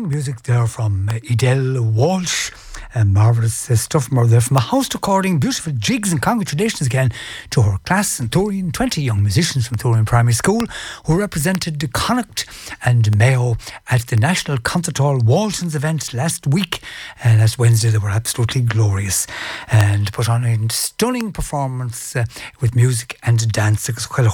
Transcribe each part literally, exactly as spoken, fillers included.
Amazing music there from uh, Edel Walsh. Uh, marvellous uh, stuff more there from a house recording, beautiful jigs and congratulations again to her class in Turin, twenty young musicians from Turin Primary School who represented the Connacht and Mayo at the National Concert Hall Waltons event last week, and uh, last Wednesday. They were absolutely glorious and put on a stunning performance uh, with music and dance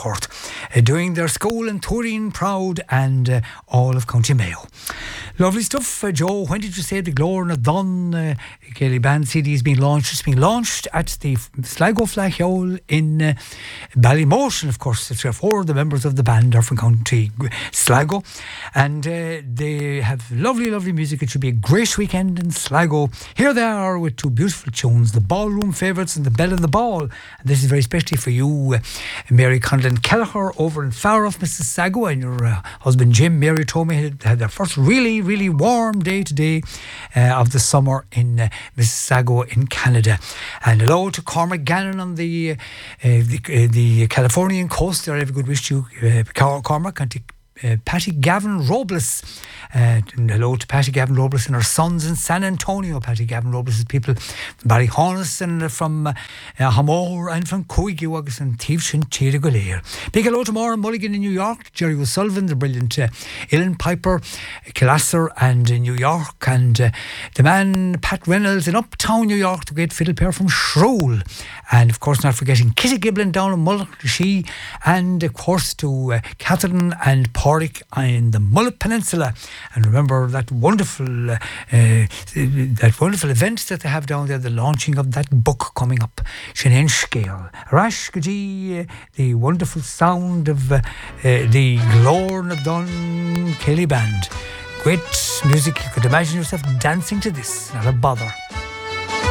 uh, doing their school in Turin proud and uh, all of County Mayo. Lovely stuff. uh, Joe, when did you say the Glórna Dun uh, Kelly Band C D is being launched? It's being launched at the Sligo Flaghole in uh, Ballymotion. Of course, three or four of the members of the band are from County Sligo, and uh, they have lovely, lovely music. It should be a great weekend in Sligo. Here they are with two beautiful tunes, the Ballroom Favourites and the Bell and the Ball. And this is very especially for you, uh, Mary Conlon Kelleher over in Faroff, Mississauga, and your uh, husband Jim. Mary told me had, had their first really, really warm day today uh, of the summer in uh, Mississauga in Canada. And hello to Cormac Gannon on the uh, the, uh, the Californian coast there. I have a good wish to you, uh, Cormac, and to Uh, Patty Gavin Robles. Uh, and hello to Patty Gavin Robles and her sons in San Antonio. Patty Gavin Robles' people from Ballyhonus and from uh, Hamor and from Coigiwagus and Tiefshin Chirigolair. Big hello to Maura Mulligan in New York, Jerry O'Sullivan, the brilliant uh, Ilan Piper, Killasser and uh, New York, and uh, the man Pat Reynolds in Uptown New York, the great fiddle player from Shrule. And of course, not forgetting Kitty Giblin down in Mullaghshee, and of course to uh, Catherine and Porrick in the Mullet Peninsula. And remember that wonderful uh, uh, that wonderful event that they have down there, the launching of that book coming up, Shannon Scale. Rash Gaji, uh, the wonderful sound of uh, uh, the Glórna Dun Kelly Band. Great music, you could imagine yourself dancing to this, not a bother.